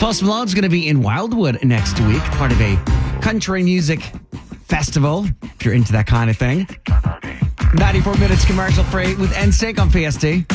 Post Malone's going to be in Wildwood next week, part of a country music festival, if you're into that kind of thing. 94 minutes commercial free with NSYNC on PST.